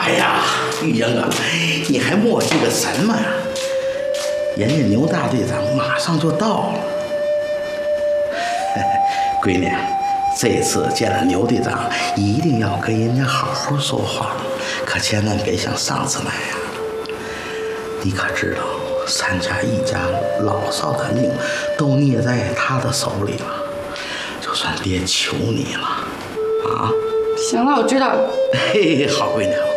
哎呀，玉英啊，你还磨叽个什么呀？人家牛大队长马上就到了。闺女，这次见了牛队长，一定要跟人家好好说话，可千万别像上次那样。你可知道，咱家一家老少的命都捏在他的手里了，就算爹求你了，啊！ 行了，我知道了。 嘿，好闺女。